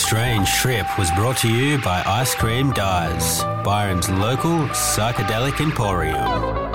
Strange Trip was brought to you by Ice Cream Dyes, Byron's local psychedelic emporium.